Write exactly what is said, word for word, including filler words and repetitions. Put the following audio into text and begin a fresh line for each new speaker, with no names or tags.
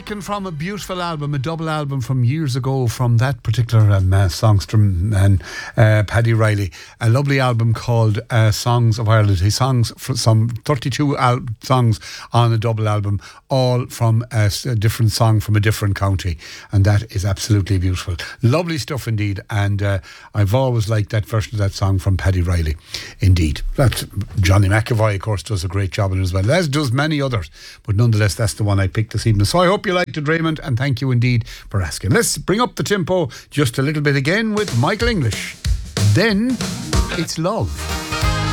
taken from a beautiful album, a double album from years ago from that particular um, uh, songster man, uh, Paddy Riley. A lovely album called uh, Songs of Ireland. He songs for some thirty-two al- songs on a double album, all from a, a different song from a different county. And that is absolutely beautiful. Lovely stuff indeed. And uh, I've always liked that version of that song from Paddy Riley. Indeed. That Johnny McAvoy, of course, does a great job in it as well, as does many others. But nonetheless, that's the one I picked this evening. So I hope you liked it, Raymond, and thank you indeed for asking. Let's bring up the tempo just a little bit again with Michael English. Then it's Love.